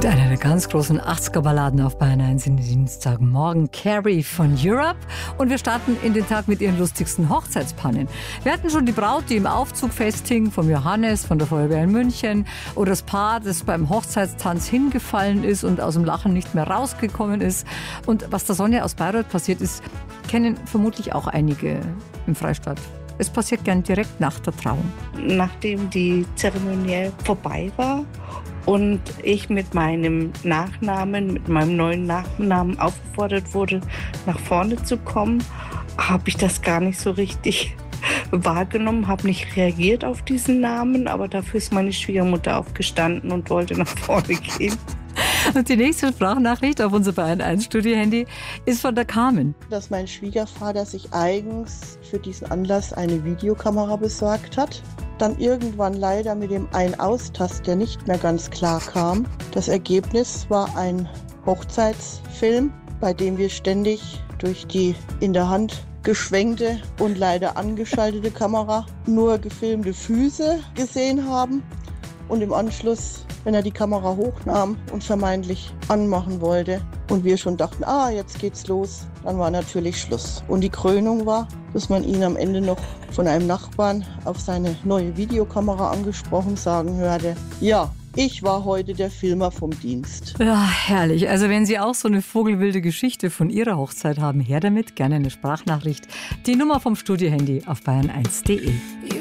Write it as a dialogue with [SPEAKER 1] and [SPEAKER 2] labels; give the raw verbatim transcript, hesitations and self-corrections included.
[SPEAKER 1] Mit einer der ganz großen achtziger-Balladen auf Bayern eins in den Dienstagmorgen, Carrie von Europe. Und wir starten in den Tag mit ihren lustigsten Hochzeitspannen. Wir hatten schon die Braut, die im Aufzug festhing, vom Johannes, von der Feuerwehr in München. Oder das Paar, das beim Hochzeitstanz hingefallen ist und aus dem Lachen nicht mehr rausgekommen ist. Und was der Sonja aus Bayreuth passiert ist, kennen vermutlich auch einige im Freistaat. Es passiert gern direkt nach der Trauung.
[SPEAKER 2] Nachdem die Zeremonie vorbei war und ich mit meinem Nachnamen, mit meinem neuen Nachnamen aufgefordert wurde, nach vorne zu kommen, habe ich das gar nicht so richtig wahrgenommen, habe nicht reagiert auf diesen Namen, aber dafür ist meine Schwiegermutter aufgestanden und wollte nach vorne gehen.
[SPEAKER 1] Und die nächste Sprachnachricht auf unser Bayern eins Studio-Handy ist von der Carmen.
[SPEAKER 3] Dass mein Schwiegervater sich eigens für diesen Anlass eine Videokamera besorgt hat. Dann irgendwann leider mit dem Ein-Aus-Taster nicht mehr ganz klar kam. Das Ergebnis war ein Hochzeitsfilm, bei dem wir ständig durch die in der Hand geschwenkte und leider angeschaltete Kamera nur gefilmte Füße gesehen haben. Und im Anschluss, wenn er die Kamera hochnahm und vermeintlich anmachen wollte und wir schon dachten, ah, jetzt geht's los, dann war natürlich Schluss. Und die Krönung war, dass man ihn am Ende noch von einem Nachbarn auf seine neue Videokamera angesprochen sagen hörte, ja, ich war heute der Filmer vom Dienst.
[SPEAKER 1] Ja, herrlich. Also wenn Sie auch so eine vogelwilde Geschichte von Ihrer Hochzeit haben, her damit, gerne eine Sprachnachricht. Die Nummer vom Studio-Handy auf bayern eins punkt de.